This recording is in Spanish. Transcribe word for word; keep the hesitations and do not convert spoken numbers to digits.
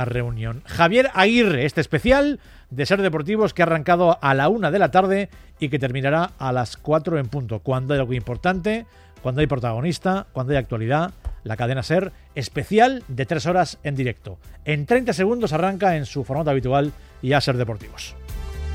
reunión. Javier Aguirre, este especial de Ser Deportivos que ha arrancado a la una de la tarde y que terminará a las cuatro en punto. Cuando hay algo importante, cuando hay protagonista, cuando hay actualidad, la cadena Ser, especial de tres horas en directo. En treinta segundos arranca en su formato habitual ya Ser Deportivos.